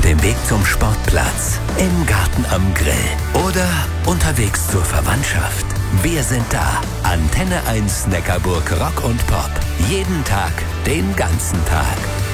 dem Weg zum Sportplatz, im Garten am Grill oder unterwegs zur Verwandtschaft. Wir sind da. Antenne 1 Neckarburg Rock und Pop. Jeden Tag, den ganzen Tag.